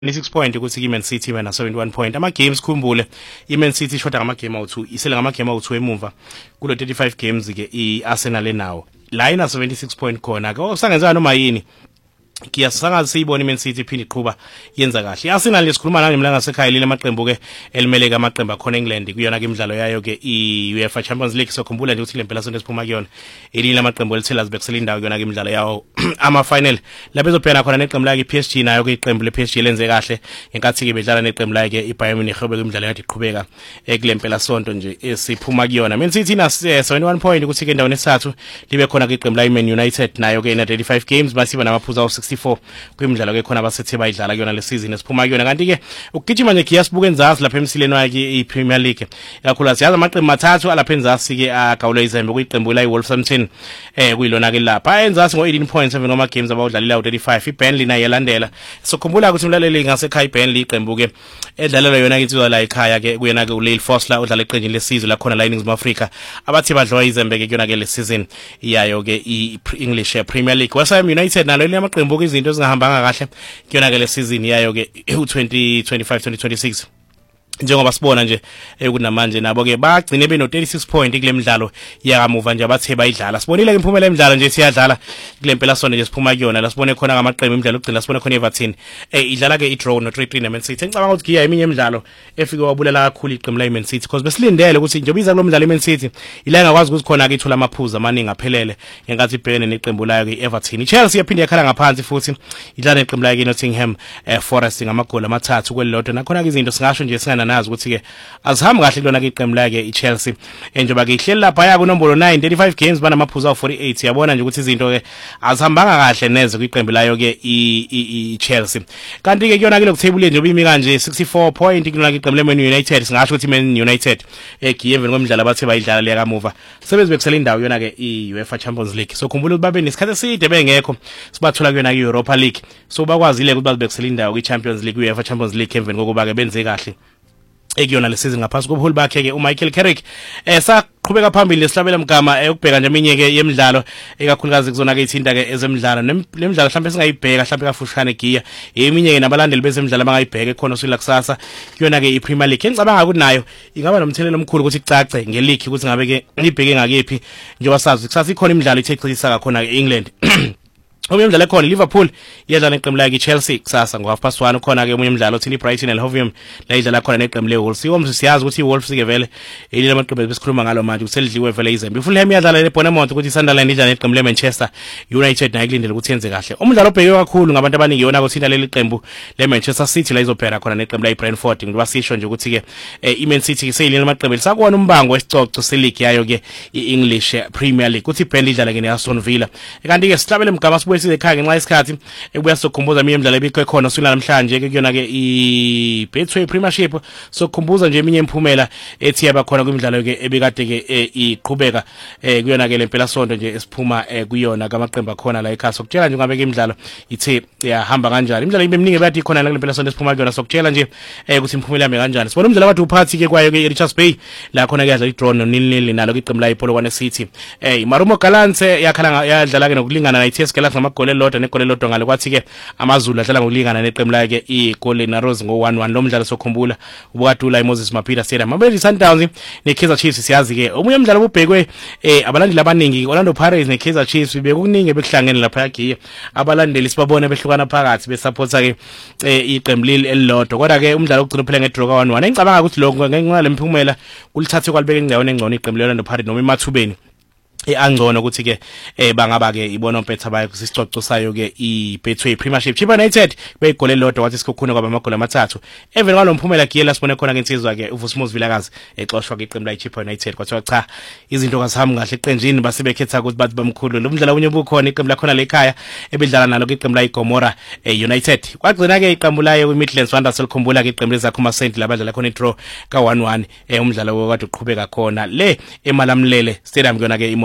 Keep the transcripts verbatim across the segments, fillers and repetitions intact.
twenty-six point ukuthi iMan City wena seventy-one point. Ama games khumbule iMan City shoda ngama game awu-two isele ngama game awu-two emumva kulo thirty-five games ke iArsenal enawo la ina seventy-six point khona ke osangenza noma yini kiyasanga siyibona iMan City iphinde iqhubha yenza kahle. iArsenal lesikhuluma nami la ngasekhaya lile maqembu ke elimele ke amaqembu akhona eNgland kuyona ke imidlalo yayo ke iUEFA Champions League sokhumbula nje ukuthi le mpela sonto siphuma kuyona elinye lamaqembu elithela zibekisela indawo kuyona ke imidlalo yawo ama final lapho ezobhekana khona neqembu lakhe iP S G nayo ke iqembu leP S G lenze kahle enkathi ke bedlala neqembu lakhe iBayern Munich obe imidlalo yakhe iqhubeka ekule mpela sonto nje esiphuma kuyona. Man City na seventy-one point ukuthi ke endaweni esithathu libe khona ke iqembu la iMan United nayo ke ina thirty-five games basiba namaphuzu awu sixty-four kwimidlalo ke khona abasethe bayidlala kuyona le season esiphuma kuyona. Kanti ke ukugijima nje kiyasibuka enzasi lapha emsileni wakhe iPremier League kakhulu siyazi amaqembu mathathu alapha enzasi ke agawula izembe kuyiqembu la iWolverhampton eh kuyilona ke lapha enzasi ngo eighteen points seven ngama games abawudlalila u-thirty-five. iBurnley naye yalandela sokhumbula ukuthi umlaleli ngasekhaya iBurnley iqembu ke edlalela yona ke insizwa la ekhaya ke kuyena ke uLyle Foster odlala eqenjini lesizwe la khona la eNingizimu Afrika abathi badliwa izembe ke kuyona ke le season iyayo ke i-English Premier League. West Ham United nalo linamaqembu ke izinto ezingahambanga kahle kuyona ke le season yayo ke u-twenty twenty-five twenty twenty-six njengoba sibona nje kunamanje nabo ke bagcine beno thirty-six point kule midlalo yakamuva nje abathe bayidlala. Sibonile ke imphumela emidlalo nje siyadlala kule mpela sonto nje siphuma kuyona la sibone khona ngamaqembu emidlalo ogcina sibone khona Everton eh idlala ke i-draw no three three neMan City. Ngicabanga ukuthi giya eminye emidlalo efike wabulela kakhulu iqembu la iMan City because besilindele ukuthi nje biza kulo mdlalo iMan City ila engakwazi ukuthi khona ke ithola amaphuzu amaningi aphelele ngenkathi ibhekene neqembu layo ke Everton. iChelsea yaphinde yakhala ngaphansi futhi idlala neqembu layo ke Nottingham Forest ngamagoli amathathu kwelilodwa nakhona ke izinto singasho nje singana nazi ukuthi ke azihambi kahle kulona ke iqembu lakhe iChelsea njengoba ke ihleli lapha ya kunombolo nine thirty-five games banamaphuzu awu forty-eight. Yabona nje ukuthi izinto ke azihambanga kahle neze kwiqembu layo ke iChelsea. Kanti ke kuyona ke lokutable nje ubimi kanje sixty-four point kulona ke iqembu leMan United singasho ukuthi iMan United egiye emveni kwemidlalo abathe bayidlala le kamuva sebezibekisela indawo yona ke iUEFA Champions League. So khumbula ukuthi babe nesikhathi eside bengekho sibathola kuyona ke iEuropa League so bakwazile ukuthi bazibekisela indawo kwiChampions League iUEFA Champions League emveni kokuba ke benze kahle ekuyona le season ngaphansi kobuholi bakhe ke uMichael Carrick eh saqhubeka phambili lesihlabela mgama ekubheka nje eminye ke yemidlalo ekakhulukazi kuzona ke ithinta ke ezemidlalo nemidlalo mhlawumbe singayibheka mhlawumbe kafushane giya eminye ke nabalandeli bezemidlalo abangayibheka khona usula kusasa kuyona ke iPremier League. Engicabanga ukuthi nayo ingaba nomthelelo omkhulu ukuthi icace ngeleague ukuthi ngabe ke ibheke ngakephi njengoba sazi kusasa ikhona imidlalo ithexisa kakhona ke England omunye umdlalo khona Liverpool iyadlala neqembu lakhe iChelsea kusasa ngo half past one khona ke omunye umdlalo othini iBrighton and Hove Albion la idlala khona neqembu leWolves. iWolves siyazi ukuthi iWolves ke vele elile amaqembu besikhuluma ngalo manje uselidliwe vele izembe. iFulham iyadlala neBournemouth ukuthi iSunderland idlala neqembu leManchester United nayo kulindele ukuthi yenze kahle. Umdlalo obhekwe kakhulu ngabantu abaningi yona ukuthi leli qembu leManchester City la izobheka khona neqembu layiBrentford ngoba sisho nje ukuthi ke iMan City ke seyilile amaqembu lisakona umbango wesicoco seleague yayo ke iEnglish Premier League ukuthi iBurnley idlala ke neAston Villa. Kanti ke sihlabele mgama sibuye ekhaya ngenxa yesikhathi ekubuya sokukhumbuza eminye imidlalo ebikho khona usula namhlanje ke kuyona ke iBetway Premiership sokukhumbuza nje eminye imphumela ethi yaba khona kwimidlalo ke ebikade ke iqhubeka kuyona ke lempela sonto nje esiphuma kuyona kamaqembu akhona la ekhaya sokutshela nje ngabe ke imidlalo ithe yahamba kanjani. Imidlalo ibe miningi bathi khona la lempela sonto esiphuma kuyona sokutshela nje ukuthi imphumela yami kanjani. Sibona umdlalo wathi uphathi ke kwayo ke Richards Bay la khona ke yadla idraw no nil nil nalo ke iqembu la iPolokwane City eh Marumo Gallants yakhala yadlala ke nokulingana na iTS Gallants ngamagoli elodwa negoli elodwa ngale kwathi ke amaZulu adlala ngokulingana neqembu lakhe igoli naRose ngo one one. Lo mdlalo sokhumbula ubukadula iMoses Mapida Stadium Mamelodi Sundowns neKaizer Chiefs siyazi ke omunye umdlalo ubhekwe eh abalandeli abaningi Orlando Pirates neKaizer Chiefs bekuningi bekuhlangene lapha yagiye abalandeli sibabone behlukana phakathi besupporta ke iqembu leli elilodwa kodwa ke umdlalo ogcina uphela ngedraw ka one one. Engicabanga ukuthi lokho ngenxa lemphumela kulithathe kwalibeka endaweni engcono iqembu leOrlando Pirates noma emathubeni eangcono ukuthi ke eh bangaba ke ibona umpetha bayo kusisicoco sayo ke iBetway Premiership. Chipa United beyigole lodwa wathi sikhukhuna kwaba amagoli amathathu even kwalo mphumela kiyela sibone khona ke insizwa ke uVusumuzi Vilakazi exoshwa ke iqembu la iChipa United kwathiwa cha izinto kazihambi kahle eqenjini basebekhetha ukuthi bathi bamkhulu. Lo mdlalo unye bukhona iqembu la khona lekhaya ebedlala nalo ke iqembu la iGomora United kwagcina ke iqembu layo kwiMidlands Wanderers elikhumbula ke iqembu lezakhuma Saint labadlala khona idraw ka one one eh umdlalo wakade uqhubeka khona le eMalamlele Stadium kuyona ke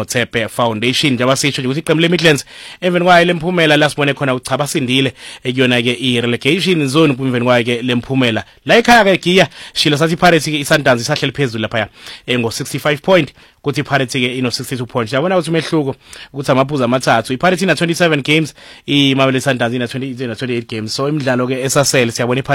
Motsepe Foundation. Njengoba sisho nje ukuthi iqembu leMidlands emveni kwayo lemphumela la sibone khona ukuthi cha basindile ekuyona ke i-relegation zone kumveni kwayo ke lemphumela la ekhaya ke giya shilo sathi Pirates ke iSundowns isahleli phezulu lapha ngo sixty-five point kuthi Pirates ke ino sixty-two points. Yabona ukuthi umehluko ukuthi amaphuzu amathathu iPirates ina twenty-seven games, iMamelodi Sundowns ina twenty ina twenty-eight games. So imidlalo ke esasele siyabona